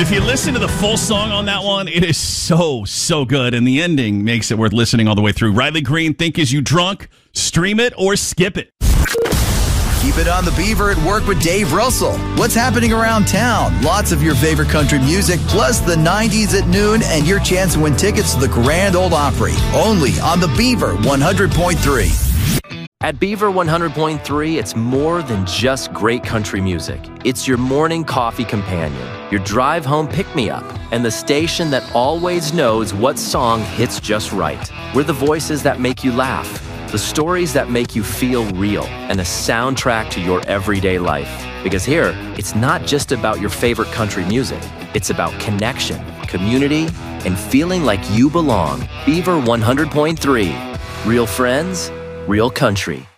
If you listen to the full song on that one, it is so good. And the ending makes it worth listening all the way through. Riley Green, Think Is You Drunk? Stream it or skip it. Keep it on the Beaver at work with Dave Russell. What's happening around town? Lots of your favorite country music, plus the 90s at noon and your chance to win tickets to the Grand Ole Opry. Only on the Beaver 100.3. At Beaver 100.3, it's more than just great country music. It's your morning coffee companion, your drive home pick-me-up, and the station that always knows what song hits just right. We're the voices that make you laugh, the stories that make you feel real, and a soundtrack to your everyday life. Because here, it's not just about your favorite country music. It's about connection, community, and feeling like you belong. Beaver 100.3. Real friends, real country.